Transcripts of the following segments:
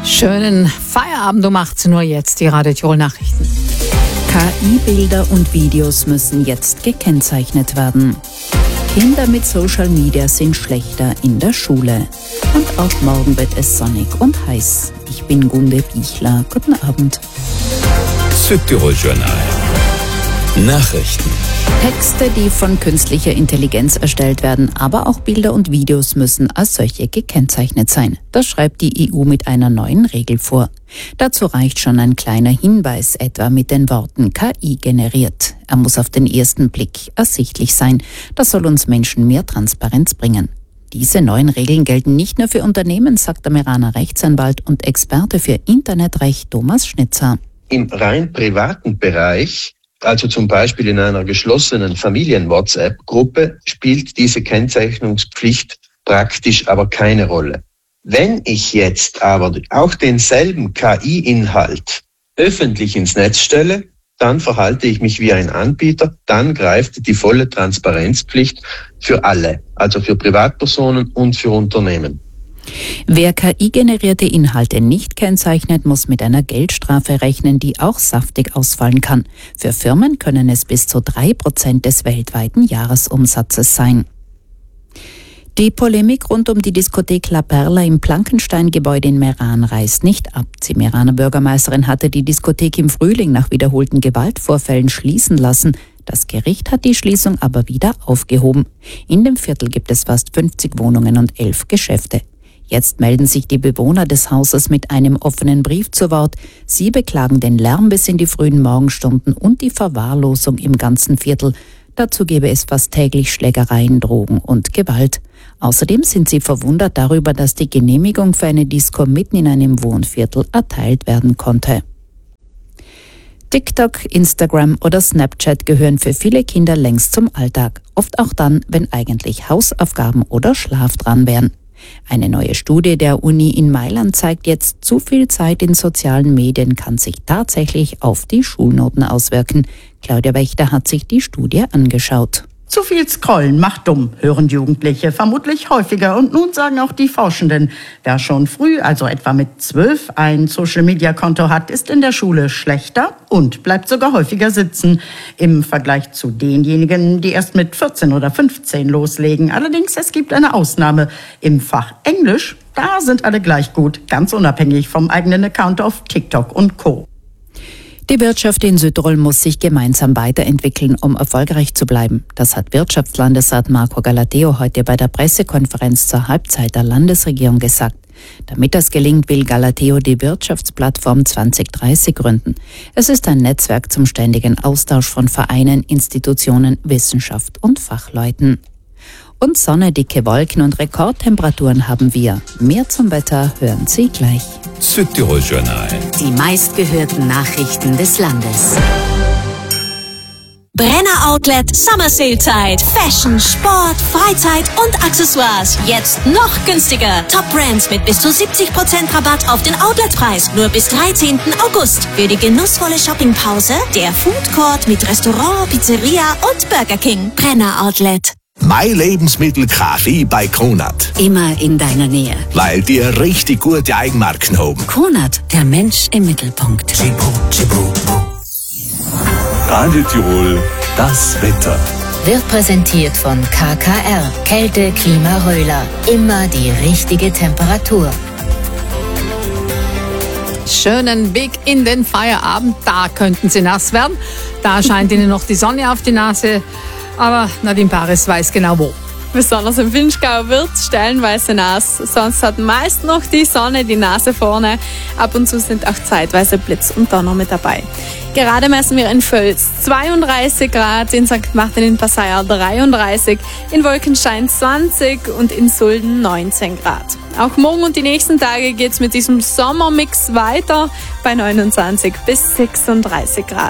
Schönen Feierabend um 18 Uhr jetzt, die Radio Tirol Nachrichten. KI-Bilder und Videos müssen jetzt gekennzeichnet werden. Kinder mit Social Media sind schlechter in der Schule. Und auch morgen wird es sonnig und heiß. Ich bin Gunde Bichler. Guten Abend. Südtirol Journal. Nachrichten. Texte, die von künstlicher Intelligenz erstellt werden, aber auch Bilder und Videos müssen als solche gekennzeichnet sein. Das schreibt die EU mit einer neuen Regel vor. Dazu reicht schon ein kleiner Hinweis, etwa mit den Worten KI generiert. Er muss auf den ersten Blick ersichtlich sein. Das soll uns Menschen mehr Transparenz bringen. Diese neuen Regeln gelten nicht nur für Unternehmen, sagt der Meraner Rechtsanwalt und Experte für Internetrecht Thomas Schnitzer. Im rein privaten Bereich, also zum Beispiel in einer geschlossenen Familien-WhatsApp-Gruppe, spielt diese Kennzeichnungspflicht praktisch aber keine Rolle. Wenn ich jetzt aber auch denselben KI-Inhalt öffentlich ins Netz stelle, dann verhalte ich mich wie ein Anbieter, dann greift die volle Transparenzpflicht für alle, also für Privatpersonen und für Unternehmen. Wer KI-generierte Inhalte nicht kennzeichnet, muss mit einer Geldstrafe rechnen, die auch saftig ausfallen kann. Für Firmen können es bis zu 3% des weltweiten Jahresumsatzes sein. Die Polemik rund um die Diskothek La Perla im Plankenstein-Gebäude in Meran reißt nicht ab. Die Meraner Bürgermeisterin hatte die Diskothek im Frühling nach wiederholten Gewaltvorfällen schließen lassen. Das Gericht hat die Schließung aber wieder aufgehoben. In dem Viertel gibt es fast 50 Wohnungen und 11 Geschäfte. Jetzt melden sich die Bewohner des Hauses mit einem offenen Brief zu Wort. Sie beklagen den Lärm bis in die frühen Morgenstunden und die Verwahrlosung im ganzen Viertel. Dazu gäbe es fast täglich Schlägereien, Drogen und Gewalt. Außerdem sind sie verwundert darüber, dass die Genehmigung für eine Disco mitten in einem Wohnviertel erteilt werden konnte. TikTok, Instagram oder Snapchat gehören für viele Kinder längst zum Alltag. Oft auch dann, wenn eigentlich Hausaufgaben oder Schlaf dran wären. Eine neue Studie der Uni in Mailand zeigt jetzt, zu viel Zeit in sozialen Medien kann sich tatsächlich auf die Schulnoten auswirken. Claudia Wächter hat sich die Studie angeschaut. Zu viel Scrollen macht dumm, hören Jugendliche vermutlich häufiger. Und nun sagen auch die Forschenden, wer schon früh, also etwa mit 12, ein Social-Media-Konto hat, ist in der Schule schlechter und bleibt sogar häufiger sitzen. Im Vergleich zu denjenigen, die erst mit 14 oder 15 loslegen. Allerdings, es gibt eine Ausnahme. Im Fach Englisch, da sind alle gleich gut, ganz unabhängig vom eigenen Account auf TikTok und Co. Die Wirtschaft in Südtirol muss sich gemeinsam weiterentwickeln, um erfolgreich zu bleiben. Das hat Wirtschaftslandesrat Marco Galateo heute bei der Pressekonferenz zur Halbzeit der Landesregierung gesagt. Damit das gelingt, will Galateo die Wirtschaftsplattform 2030 gründen. Es ist ein Netzwerk zum ständigen Austausch von Vereinen, Institutionen, Wissenschaft und Fachleuten. Und Sonne, dicke Wolken und Rekordtemperaturen haben wir. Mehr zum Wetter hören Sie gleich. Südtirol Journal. Die meistgehörten Nachrichten des Landes. Brenner Outlet Summer Sale Zeit. Fashion, Sport, Freizeit und Accessoires. Jetzt noch günstiger. Top Brands mit bis zu 70% Rabatt auf den Outletpreis. Nur bis 13. August. Für die genussvolle Shoppingpause der Food Court mit Restaurant, Pizzeria und Burger King. Brenner Outlet. Mein Lebensmittel Kaffee bei Kronat. Immer in deiner Nähe. Weil die richtig gute Eigenmarken haben. Kronat, der Mensch im Mittelpunkt. Radio Tirol, das Wetter. Wird präsentiert von KKR. Kälte, Klima, Röhler. Immer die richtige Temperatur. Schönen Weg in den Feierabend, da könnten Sie nass werden. Da scheint Ihnen noch die Sonne auf die Nase. Aber Nadine Paris weiß genau wo. Besonders im Vinschgau wird es stellenweise nass. Sonst hat meist noch die Sonne die Nase vorne. Ab und zu sind auch zeitweise Blitz und Donner mit dabei. Gerade messen wir in Völs 32 Grad, in St. Martin in Passeier 33, in Wolkenstein 20 und in Sulden 19 Grad. Auch morgen und die nächsten Tage geht es mit diesem Sommermix weiter bei 29 bis 36 Grad.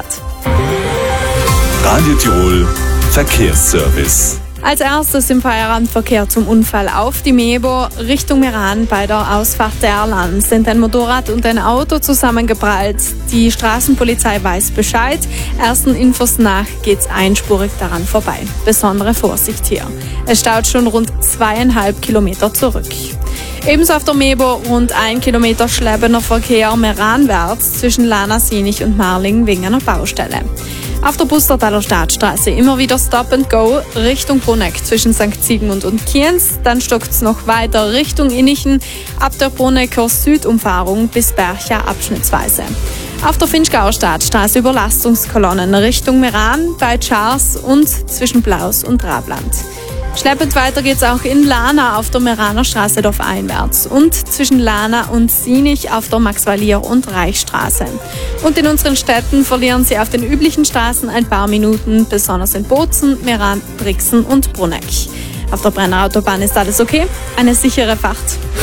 Radio Tirol Verkehrsservice. Als erstes im Feierabendverkehr zum Unfall auf die Mebo Richtung Meran bei der Ausfahrt der Erlangen sind ein Motorrad und ein Auto zusammengeprallt. Die Straßenpolizei weiß Bescheid. Ersten Infos nach geht's einspurig daran vorbei. Besondere Vorsicht hier. Es staut schon rund 2,5 Kilometer zurück. Ebenso auf der Mebo rund 1 Kilometer schleppender Verkehr meranwärts zwischen Lana-Sinich und Marling wegen einer Baustelle. Auf der Bustertaler Stadtstraße immer wieder Stop and Go Richtung Bruneck zwischen St. Sigmund und Kienz. Dann stockt es noch weiter Richtung Innichen ab der Brunecker Südumfahrung bis Bercha abschnittsweise. Auf der Finchgauer Stadtstraße Überlastungskolonnen Richtung Meran bei Charles und zwischen Blaus und Rabland. Schleppend weiter geht's auch in Lana auf der Meraner Straße dorfeinwärts und zwischen Lana und Sinich auf der Maxwalier- und Reichstraße. Und in unseren Städten verlieren Sie auf den üblichen Straßen ein paar Minuten, besonders in Bozen, Meran, Brixen und Bruneck. Auf der Brenner Autobahn ist alles okay, eine sichere Fahrt.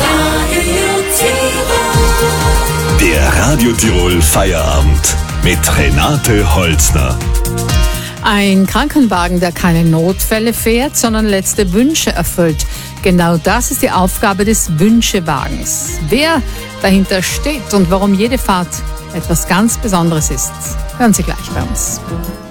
Der Radio Tirol Feierabend mit Renate Holzner. Ein Krankenwagen, der keine Notfälle fährt, sondern letzte Wünsche erfüllt. Genau das ist die Aufgabe des Wünschewagens. Wer dahinter steht und warum jede Fahrt etwas ganz Besonderes ist, hören Sie gleich bei uns.